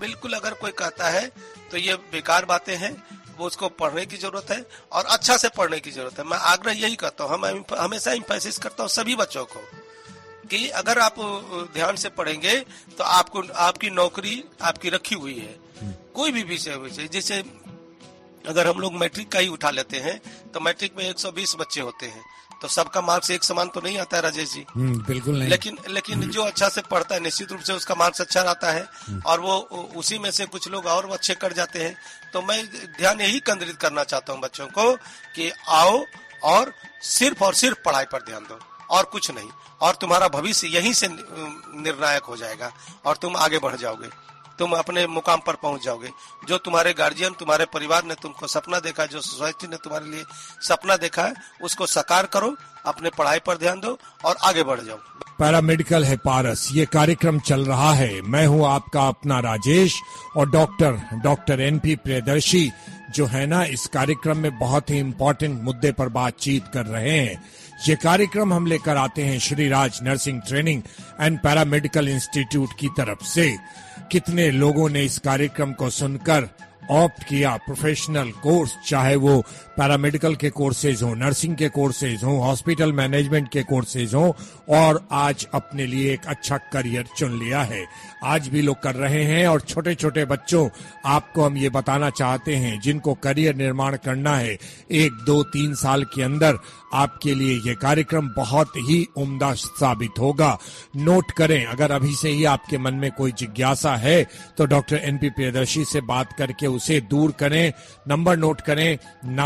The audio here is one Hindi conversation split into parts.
बिल्कुल अगर कोई कहता है तो ये बेकार बातें हैं, वो उसको पढ़ने की जरूरत है और अच्छा से पढ़ने की जरूरत है। मैं आग्रह यही करता हूँ, हम हमेशा एम्फेसिस करता हूँ सभी बच्चों को कि अगर आप ध्यान से पढ़ेंगे तो आपको आपकी नौकरी आपकी रखी हुई है। कोई भी विषय, जैसे अगर हम लोग मैट्रिक का ही उठा लेते हैं तो मैट्रिक में 120 बच्चे होते हैं, तो सबका मार्क्स एक समान तो नहीं आता है राजेश जी। बिल्कुल नहीं। लेकिन जो अच्छा से पढ़ता है निश्चित रूप से उसका मार्क्स अच्छा आता है और वो उसी में से कुछ लोग और अच्छे कर जाते हैं। तो मैं ध्यान यही केंद्रित करना चाहता हूँ बच्चों को कि आओ और सिर्फ पढ़ाई पर ध्यान दो और कुछ नहीं, और तुम्हारा भविष्य यहीं से निर्णायक हो जाएगा और तुम आगे बढ़ जाओगे, तुम अपने मुकाम पर पहुंच जाओगे। जो तुम्हारे गार्जियन, तुम्हारे परिवार ने तुमको सपना देखा, जो सोसाइटी ने तुम्हारे लिए सपना देखा है, उसको साकार करो, अपने पढ़ाई पर ध्यान दो और आगे बढ़ जाओ। पैरामेडिकल है पारस, ये कार्यक्रम चल रहा है। मैं हूं आपका अपना राजेश और डॉक्टर एनपी प्रियदर्शी जो है ना, इस कार्यक्रम में बहुत ही इम्पोर्टेंट मुद्दे पर बातचीत कर रहे हैं। ये कार्यक्रम हम लेकर आते हैं Shri Raj nursing training and paramedical institute की तरफ से। कितने लोगों ने इस कार्यक्रम को सुनकर ऑप्ट किया प्रोफेशनल कोर्स, चाहे वो पैरामेडिकल के कोर्सेज हो, नर्सिंग के कोर्सेज हो, हॉस्पिटल मैनेजमेंट के कोर्सेज हो, और आज अपने लिए एक अच्छा करियर चुन लिया है। आज भी लोग कर रहे हैं और छोटे छोटे बच्चों, आपको हम ये बताना चाहते हैं जिनको करियर निर्माण करना है 1, 2, 3 साल के अंदर, आपके लिए ये कार्यक्रम बहुत ही उम्दा साबित होगा। नोट करें, अगर अभी से ही आपके मन में कोई जिज्ञासा है तो डॉक्टर एनपी प्रियदर्शी से बात करके उसे दूर करें। नंबर नोट करें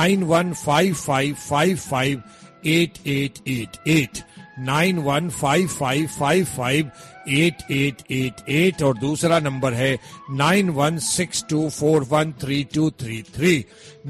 9155558888 9155558888 और दूसरा नंबर है 9162413233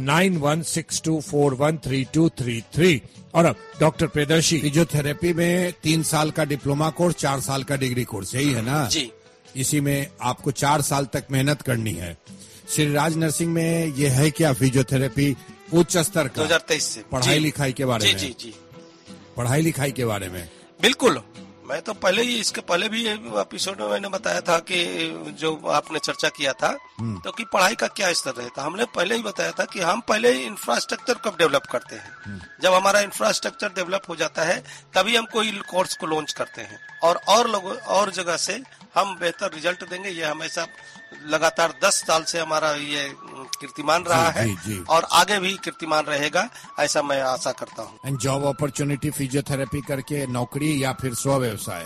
9162413233। और अब डॉक्टर प्रियदर्शी, फिजियोथेरेपी में 3 साल का डिप्लोमा कोर्स, 4 साल का डिग्री कोर्स, यही है ना जी। इसी में आपको 4 साल तक मेहनत करनी है। श्री राज नर्सिंग में ये है क्या फिजियोथेरेपी उच्च स्तर का 2023 से पढ़ाई लिखाई के बारे में? जी पढ़ाई लिखाई के बारे में बिल्कुल। मैं तो पहले ही, इसके पहले भी एपिसोड में मैंने बताया था कि जो आपने चर्चा किया था तो कि पढ़ाई का क्या स्तर रहता, हमने पहले ही बताया था कि हम पहले इंफ्रास्ट्रक्चर कब डेवलप करते हैं। जब हमारा इंफ्रास्ट्रक्चर डेवलप हो जाता है तभी हम कोई कोर्स को लॉन्च करते हैं और लोगों और जगह से हम बेहतर रिजल्ट देंगे। ये हमेशा लगातार 10 साल से हमारा ये कीर्तिमान रहा है और आगे भी कीर्तिमान रहेगा, ऐसा मैं आशा करता हूँ। एंड जॉब अपॉर्चुनिटी फिजियोथेरेपी करके नौकरी या फिर स्व व्यवसाय?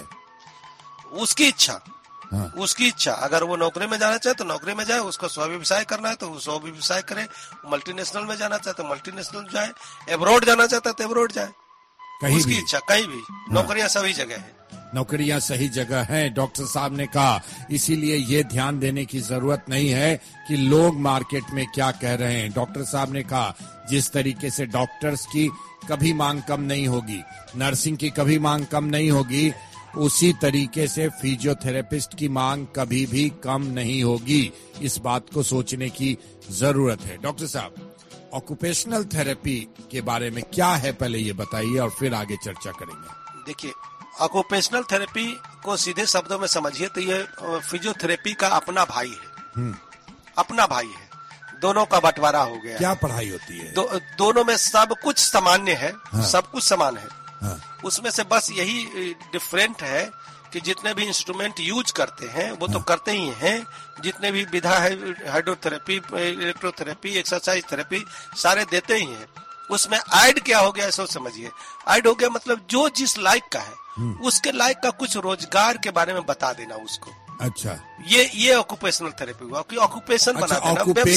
उसकी इच्छा, उसकी इच्छा। अगर वो नौकरी में जाना चाहे तो नौकरी में जाए, उसको स्व व्यवसाय करना है तो वो स्व व्यवसाय करे, मल्टीनेशनल में जाना चाहे तो मल्टीनेशनल जाए, एब्रॉड जाना चाहता है तो एब्रॉड जाए, उसकी इच्छा। कहीं भी नौकरियां सभी जगह है, नौकरियां सही जगह हैं, डॉक्टर साहब ने कहा। इसीलिए ये ध्यान देने की जरूरत नहीं है कि लोग मार्केट में क्या कह रहे हैं। डॉक्टर साहब ने कहा जिस तरीके से डॉक्टर्स की कभी मांग कम नहीं होगी, नर्सिंग की कभी मांग कम नहीं होगी, उसी तरीके से फिजियोथेरेपिस्ट की मांग कभी भी कम नहीं होगी। इस बात को सोचने की जरूरत है। डॉक्टर साहब, ऑक्यूपेशनल थेरेपी के बारे में क्या है पहले ये बताइए और फिर आगे चर्चा करेंगे। देखिए, ऑक्यूपेशनल थेरेपी को सीधे शब्दों में समझिए तो ये फिजियोथेरेपी का अपना भाई है, अपना भाई है, दोनों का बंटवारा हो गया। क्या पढ़ाई होती है? दोनों में सब कुछ सामान्य है, सब कुछ समान है। उसमें से बस यही डिफरेंट है कि जितने भी इंस्ट्रूमेंट यूज करते हैं वो तो करते ही हैं, जितने भी विधा है, हाइड्रोथेरेपी, इलेक्ट्रोथेरेपी, एक्सरसाइज थेरेपी, सारे देते ही हैं। उसमें ऐड क्या हो गया ऐसा समझिए। ऐड हो गया मतलब जो जिस लायक का है उसके लायक का कुछ रोजगार के बारे में बता देना उसको। अच्छा, ये ऑक्यूपेशनल थेरेपी हुआ कि ऑक्यूपेशन बना देना,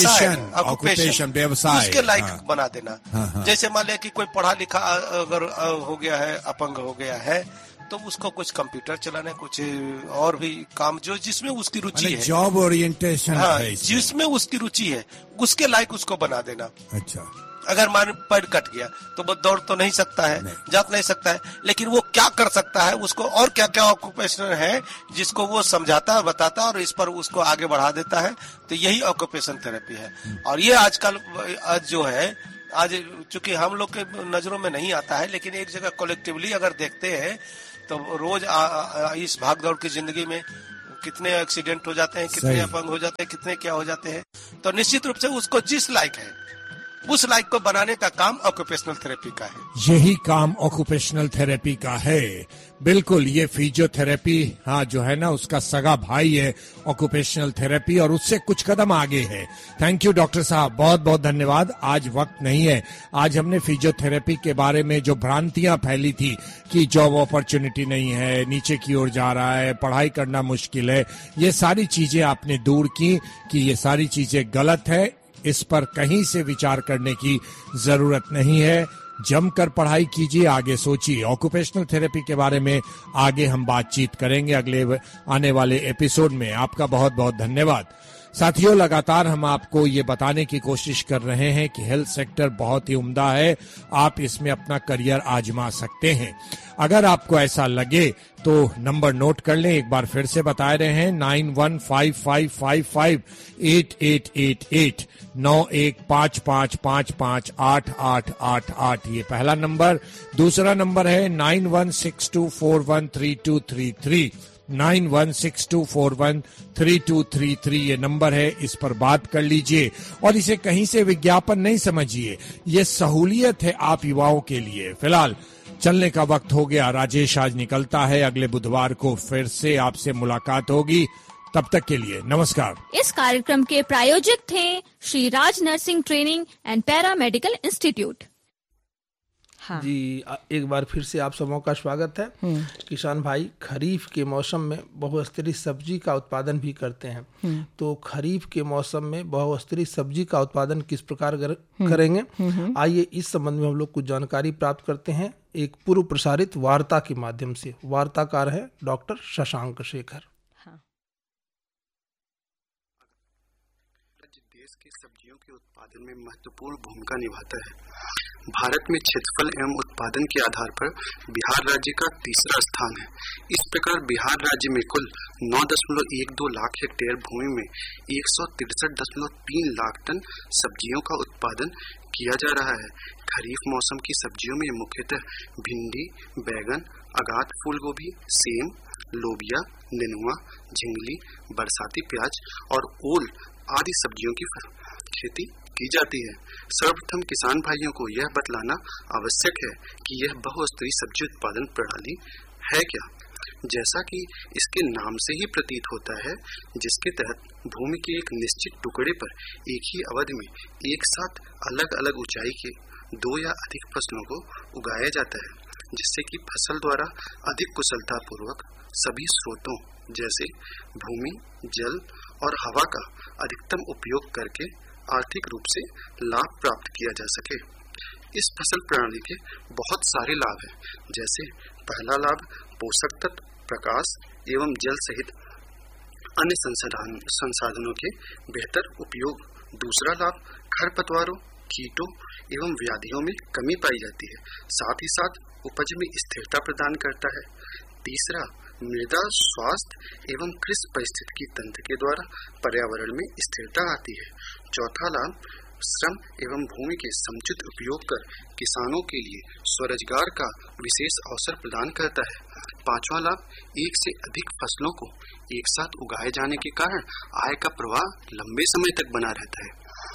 ऑक्यूपेशन व्यवसाय उसके लायक बना देना। जैसे मान लिया कि कोई पढ़ा लिखा अगर हो गया है, अपंग हो गया है, तो उसको कुछ कंप्यूटर चलाने, कुछ और भी काम जो जिसमें उसकी रुचि है, जॉब ओरिएंटेशन है, जिसमें उसकी रुचि है उसके लायक उसको बना देना। अच्छा, अगर मान पैर कट गया तो वो दौड़ तो नहीं सकता है, जात नहीं सकता है, लेकिन वो क्या कर सकता है, उसको और क्या क्या ऑक्यूपेशन है जिसको वो समझाता है, बताता है और इस पर उसको आगे बढ़ा देता है। तो यही ऑक्यूपेशन थेरेपी है। और ये आजकल आज जो है, आज चूंकि हम लोग के नजरों में नहीं आता है, लेकिन एक जगह कलेक्टिवली अगर देखते हैं तो रोज इस भागदौड़ की जिंदगी में कितने एक्सीडेंट हो जाते हैं, कितने अपंग हो जाते हैं, कितने क्या हो जाते हैं। तो निश्चित रूप से उसको जिस लायक है उस लायक को बनाने का काम ऑक्यूपेशनल थेरेपी का है। यही काम ऑक्यूपेशनल थेरेपी का है। बिल्कुल, ये फिजियोथेरेपी जो है ना उसका सगा भाई है ऑक्यूपेशनल थेरेपी, और उससे कुछ कदम आगे है। थैंक यू डॉक्टर साहब, बहुत बहुत धन्यवाद। आज वक्त नहीं है। आज हमने फिजियोथेरेपी के बारे में जो भ्रांतियां फैली थी कि जॉब अपॉर्चुनिटी नहीं है, नीचे की ओर जा रहा है, पढ़ाई करना मुश्किल है, ये सारी चीजें आपने दूर की कि ये सारी चीजें गलत है। इस पर कहीं से विचार करने की जरूरत नहीं है। जमकर पढ़ाई कीजिए, आगे सोचिए। ऑक्यूपेशनल थेरेपी के बारे में आगे हम बातचीत करेंगे अगले आने वाले एपिसोड में। आपका बहुत बहुत धन्यवाद। साथियों, लगातार हम आपको ये बताने की कोशिश कर रहे हैं कि हेल्थ सेक्टर बहुत ही उम्दा है, आप इसमें अपना करियर आजमा सकते हैं। अगर आपको ऐसा लगे तो नंबर नोट कर लें, एक बार फिर से बता रहे हैं 9155558888 9155558888। ये पहला नंबर। दूसरा नंबर है 9162413233 9162413233 ये नंबर है। इस पर बात कर लीजिए और इसे कहीं से विज्ञापन नहीं समझिए, ये सहूलियत है आप युवाओं के लिए। फिलहाल चलने का वक्त हो गया। राजेश आज निकलता है। अगले बुधवार को फिर से आपसे मुलाकात होगी। तब तक के लिए नमस्कार। इस कार्यक्रम के प्रायोजक थे Shri Raj nursing training and paramedical institute. हाँ। जी, एक बार फिर से आप सबों का स्वागत है। किसान भाई खरीफ के मौसम में बहुस्तरीय सब्जी का उत्पादन भी करते हैं, तो खरीफ के मौसम में बहुस्तरीय सब्जी का उत्पादन किस प्रकार करेंगे, आइए इस संबंध में हम लोग कुछ जानकारी प्राप्त करते हैं एक पूर्व प्रसारित वार्ता के माध्यम से। वार्ताकार है डॉक्टर शशांक शेखर। देश के सब्जियों के उत्पादन में महत्वपूर्ण भूमिका निभाता है। भारत में क्षेत्रफल एवं उत्पादन के आधार पर बिहार राज्य का तीसरा स्थान है। इस प्रकार बिहार राज्य में कुल 9.12 लाख हेक्टेयर भूमि में 163.3 लाख टन सब्जियों का उत्पादन किया जा रहा है। खरीफ मौसम की सब्जियों में मुख्यतः भिंडी, बैगन, अगात फूलगोभी, सेम, लोबिया, नेनुआ, झिंगली, बरसाती प्याज और ओल आदि सब्जियों की खेती की जाती है। सर्वप्रथम किसान भाइयों को यह बतलाना आवश्यक है कि यह बहुस्तरीय सब्जी उत्पादन प्रणाली है क्या। जैसा कि इसके नाम से ही प्रतीत होता है, जिसके तहत भूमि के एक निश्चित टुकड़े पर एक ही अवधि में एक साथ अलग अलग ऊंचाई के 2 या अधिक फसलों को उगाया जाता है, जिससे कि फसल द्वारा अधिक कुशलता पूर्वक सभी स्रोतों जैसे भूमि, जल और हवा का अधिकतम उपयोग करके आर्थिक रूप से लाभ प्राप्त किया जा सके। इस फसल प्रणाली के बहुत सारे लाभ हैं, जैसे पहला लाभ पोषक तत्व, प्रकाश एवं जल सहित अन्य संसाधनों के बेहतर उपयोग। दूसरा लाभ खरपतवारों, कीटों एवं व्याधियों में कमी पाई जाती है, साथ ही साथ उपज में स्थिरता प्रदान करता है। तीसरा, मृदा स्वास्थ्य एवं कृषि पारिस्थितिकी तंत्र के द्वारा पर्यावरण में स्थिरता आती है। चौथा लाभ श्रम एवं भूमि के समुचित उपयोग कर किसानों के लिए स्वरोजगार का विशेष अवसर प्रदान करता है। पांचवा लाभ, एक से अधिक फसलों को एक साथ उगाए जाने के कारण आय का प्रवाह लंबे समय तक बना रहता है।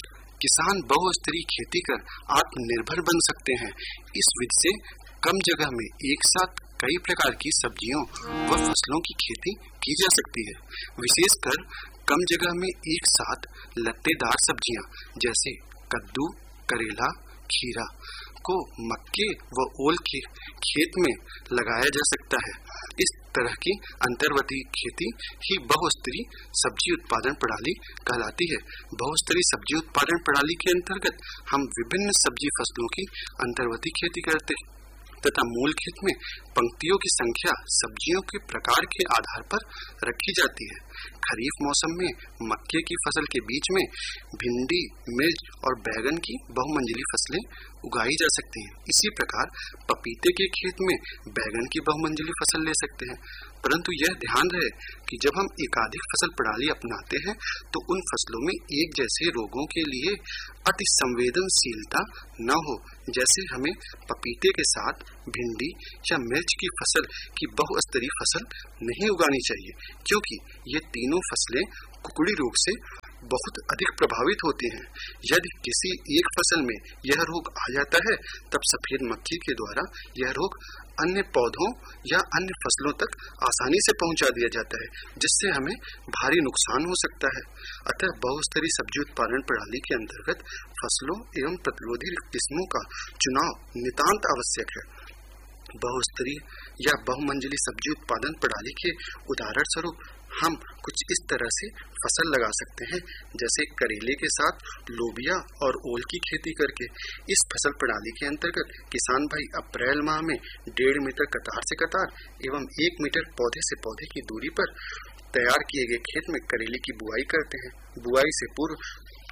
किसान बहुस्तरीय खेती कर आत्मनिर्भर बन सकते हैं। इस विधि से कम जगह में एक साथ कई प्रकार की सब्जियों व फसलों की खेती की जा सकती है। विशेषकर कम जगह में एक साथ लत्तेदार सब्जियां जैसे कद्दू, करेला, खीरा को मक्के व ओल के खेत में लगाया जा सकता है। इस तरह की अंतर्वर्ती खेती ही बहुस्तरीय सब्जी उत्पादन प्रणाली कहलाती है। बहुस्तरीय सब्जी उत्पादन प्रणाली के अंतर्गत हम विभिन्न सब्जी फसलों की अंतर्वर्ती खेती करते हैं तथा मूल खेत में पंक्तियों की संख्या सब्जियों के प्रकार के आधार पर रखी जाती है। खरीफ मौसम में मक्के की फसल के बीच में भिंडी, मिर्च और बैगन की बहुमंजिली फसलें उगाई जा सकती हैं। इसी प्रकार पपीते के खेत में बैगन की बहुमंजिली फसल ले सकते हैं। परंतु यह ध्यान रहे कि जब हम एकाधिक फसल प्रणाली अपनाते हैं तो उन फसलों में एक जैसे रोगों के लिए अति संवेदनशीलता न हो। जैसे हमें पपीते के साथ भिंडी या मिर्च की फसल की बहुस्तरीय फसल नहीं उगानी चाहिए, क्योंकि ये तीनों फसलें कुकुड़ी रोग से बहुत अधिक प्रभावित होती हैं। यदि किसी एक फसल में यह रोग आ जाता है तब सफेद मक्खी के द्वारा यह रोग अन्य पौधों या अन्य फसलों तक आसानी से पहुंचा दिया जाता है, जिससे हमें भारी नुकसान हो सकता है। अतः बहुस्तरीय सब्जी उत्पादन प्रणाली के अंतर्गत फसलों एवं प्रतिरोधी किस्मों का चुनाव नितांत आवश्यक है। बहुस्तरीय या बहुमंजिली सब्जी उत्पादन प्रणाली के उदाहरण स्वरूप हम कुछ इस तरह से फसल लगा सकते हैं, जैसे करेले के साथ लोबिया और ओल की खेती करके। इस फसल प्रणाली के अंतर्गत किसान भाई अप्रैल माह में 1.5 मीटर कतार से कतार एवं 1 मीटर पौधे से पौधे की दूरी पर तैयार किए गए खेत में करेले की बुआई करते हैं। बुआई से पूर्व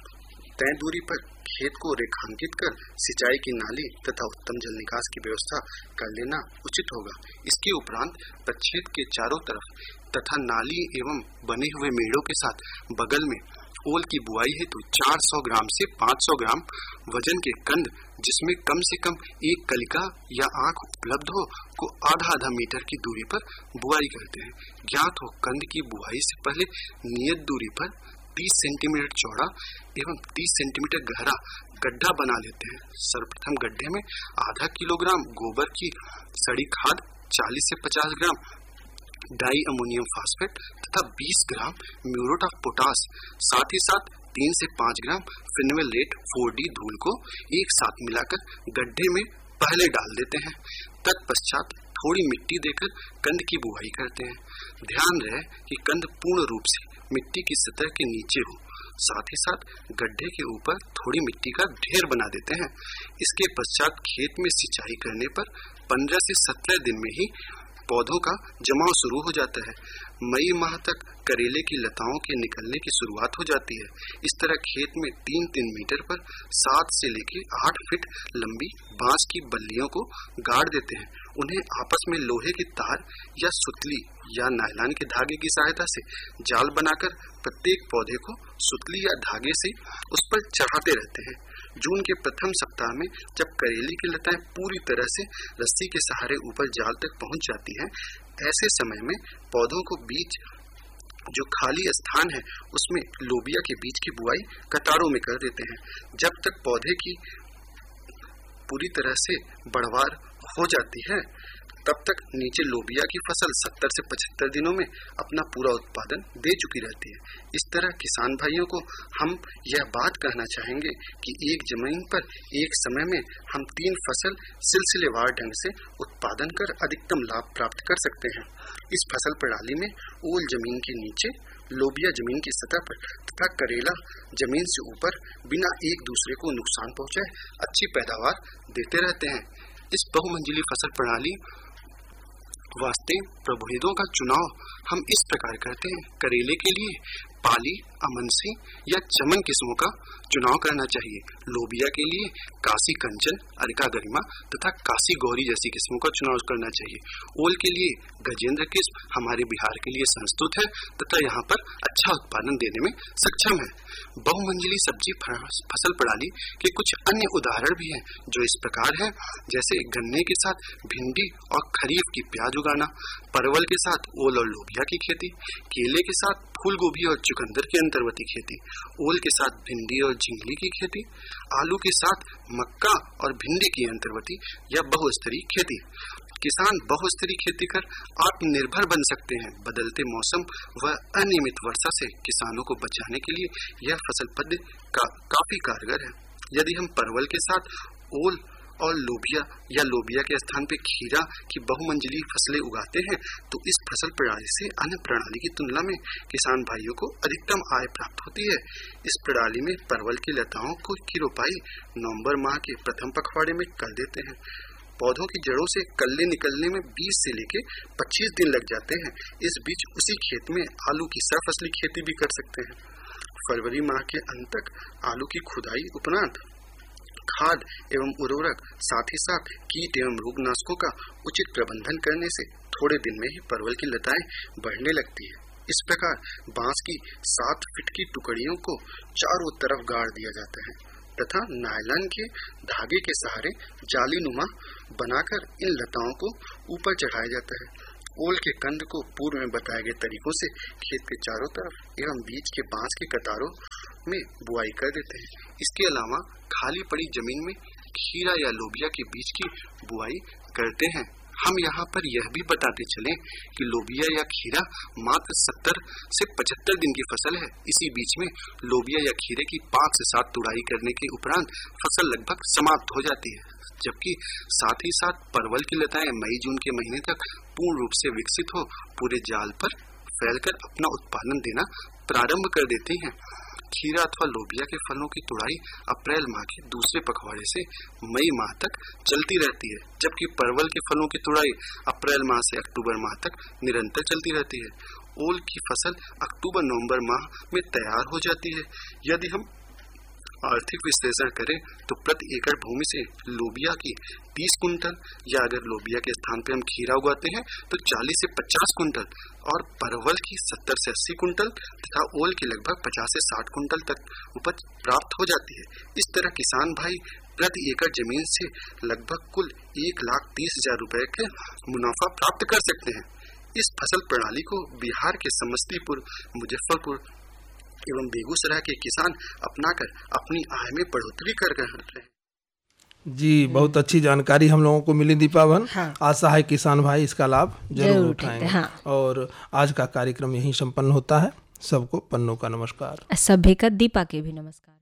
तय दूरी पर खेत को रेखांकित कर सिंचाई की नाली तथा उत्तम जल निकास की व्यवस्था कर लेना उचित होगा। इसके उपरांत प्रक्षेत्र के चारों तरफ तथा नाली एवं बने हुए मेड़ों के साथ बगल में ओल की बुआई हेतु 400 ग्राम से 500 ग्राम वजन के कंद, जिसमें कम से कम एक कलिका या आंख उपलब्ध हो, को आधा मीटर की दूरी पर बुआई करते हैं। ज्ञात हो कंद की बुआई से पहले नियत दूरी पर 30 सेंटीमीटर चौड़ा एवं 30 सेंटीमीटर गहरा गड्ढा बना लेते हैं। सर्वप्रथम गड्ढे में आधा किलोग्राम गोबर की सड़ी खाद, 40 से 50 ग्राम डाई अमोनियम फास्फेट तथा 20 ग्राम म्यूरेट ऑफ पोटास, साथ ही साथ 3 से 5 ग्राम फिनोलेट 4D धूल को एक साथ मिलाकर गड्ढे में पहले डाल देते हैं। तत्पश्चात थोड़ी मिट्टी देकर कंद की बुआई करते हैं। ध्यान रहे कि कंद पूर्ण रूप से मिट्टी की सतह के नीचे हो। साथ ही साथ गड्ढे के ऊपर थोड़ी मिट्टी का ढेर बना देते हैं। इसके पश्चात खेत में सिंचाई करने पर 15 से 17 दिन में ही पौधों का जमाव शुरू हो जाता है। मई माह तक करेले की लताओं के निकलने की शुरुआत हो जाती है। इस तरह खेत में 3-3 मीटर पर 7 से लेकर 8 फीट लंबी बांस की बल्लियों को गाड़ देते हैं। उन्हें आपस में लोहे की तार या सुतली या नायलॉन के धागे की सहायता से जाल बनाकर प्रत्येक पौधे को सुतली या धागे से उस पर चढ़ाते रहते हैं। जून के प्रथम सप्ताह में जब करेले की लताएं पूरी तरह से रस्सी के सहारे ऊपर जाल तक पहुंच जाती हैं, ऐसे समय में पौधों को बीच जो खाली स्थान है उसमें लोबिया के बीज की बुआई कतारों में कर देते हैं। जब तक पौधे की पूरी तरह से बढ़वार हो जाती है तब तक नीचे लोबिया की फसल 70 से 75 दिनों में अपना पूरा उत्पादन दे चुकी रहती है। इस तरह किसान भाइयों को हम यह बात कहना चाहेंगे कि एक जमीन पर एक समय में हम 3 फसल सिलसिलेवार ढंग से उत्पादन कर अधिकतम लाभ प्राप्त कर सकते हैं। इस फसल प्रणाली में ओल जमीन के नीचे, लोबिया जमीन की सतह पर तथा करेला जमीन से ऊपर बिना एक दूसरे को नुकसान पहुंचाए अच्छी पैदावार देते रहते हैं। इस बहुमंजिली फसल प्रणाली वास्ते प्रभेदों का चुनाव हम इस प्रकार करते हैं। करेले के लिए पाली, अमनसी या चमन किस्मों का चुनाव करना चाहिए। लोबिया के लिए काशी कंचन, अरिका गरिमा तथा काशी गौरी जैसी किस्मों का चुनाव करना चाहिए। ओल के लिए गजेंद्र किस्म हमारे बिहार के लिए संस्तुत है तथा यहाँ पर अच्छा उत्पादन देने में सक्षम है। बहुमंजिली सब्जी फसल प्रणाली के कुछ अन्य उदाहरण भी हैं जो इस प्रकार है, जैसे गन्ने के साथ भिंडी और खरीफ की प्याज उगाना, परवल के साथ ओल और लोबिया की खेती, केले के साथ फूल गोभी और चुकंदर की अंतर्वर्ती खेती, ओल के साथ भिंडी और झिंगली की खेती, आलू के साथ मक्का और भिंडी की अंतर्वर्ती या बहुस्तरीय खेती। किसान बहुस्तरीय खेती कर आत्मनिर्भर बन सकते हैं। बदलते मौसम व अनियमित वर्षा से किसानों को बचाने के लिए यह फसल पद्धति काफी कारगर है। यदि हम परवल के साथ ओल और लोबिया या लोबिया के स्थान पे खीरा की बहुमंजिली फसलें उगाते हैं तो इस फसल प्रणाली से अन्य प्रणाली की तुलना में किसान भाइयों को अधिकतम आय प्राप्त होती है। इस प्रणाली में परवल की लताओं की रोपाई नवंबर माह के प्रथम पखवाड़े में कर देते हैं। पौधों की जड़ों से कल्ले निकलने में 20 से लेके 25 दिन लग जाते हैं। इस बीच उसी खेत में आलू की सहफसली खेती भी कर सकते हैं। फरवरी माह के अंत तक आलू की खुदाई उपरांत खाद एवं उर्वरक, साथ ही साथ कीट एवं रोगनाशकों का उचित प्रबंधन करने से थोड़े दिन में ही परवल की लताएं बढ़ने लगती है। इस प्रकार बांस की 7 फीट की टुकड़ियों को चारों तरफ गाड़ दिया जाता है तथा नायलॉन के धागे के सहारे जालीनुमा बनाकर इन लताओं को ऊपर चढ़ाया जाता है। ओल के कंद को पूर्व में बताए गए तरीकों से खेत के चारों तरफ एवं बीच के बांस के कतारों में बुआई कर देते हैं। इसके अलावा खाली पड़ी जमीन में खीरा या लोबिया के बीज की बुआई करते हैं। हम यहाँ पर यह भी बताते चलें कि लोबिया या खीरा मात्र 70 से 75 दिन की फसल है। इसी बीच में लोबिया या खीरे की 5 से 7 तुड़ाई करने के उपरांत फसल लगभग समाप्त हो जाती है, जबकि साथ ही साथ परवल की लताएं मई जून के महीने तक पूर्ण रूप से विकसित हो पूरे जाल पर फैलकर अपना उत्पादन देना प्रारंभ कर देती हैं। खीरा अथवा लोबिया के फलों की तुड़ाई अप्रैल माह के दूसरे पखवाड़े से मई माह तक चलती रहती है, जबकि परवल के फलों की तुड़ाई अप्रैल माह से अक्टूबर माह तक निरंतर चलती रहती है। ओल की फसल अक्टूबर-नवंबर माह में तैयार हो जाती है। यदि हम आर्थिक विश्लेषण करें तो प्रति एकड़ भूमि से लोबिया की 30 कुंटल या अगर लोबिया के स्थान पर हम खीरा उगाते हैं तो 40 से 50 कुंटल और परवल की 70 से 80 कुंटल तथा ओल की लगभग 50 से 60 कुंटल तक उपज प्राप्त हो जाती है। इस तरह किसान भाई प्रति एकड़ जमीन से लगभग कुल 1,30,000 रुपए का मुनाफा प्राप्त कर सकते हैं। इस फसल प्रणाली को बिहार के समस्तीपुर, मुजफ्फरपुर एवं बेगूसराय के किसान अपनाकर अपनी आय में बढ़ोतरी कर रहे हैं। जी, बहुत अच्छी जानकारी हम लोगों को मिली दीपावन। हाँ। आशा है किसान भाई इसका लाभ जरूर उठाएंगे। हाँ। और आज का कार्यक्रम यहीं संपन्न होता है। सबको पन्नों का नमस्कार। सभ्य का दीपा के भी नमस्कार।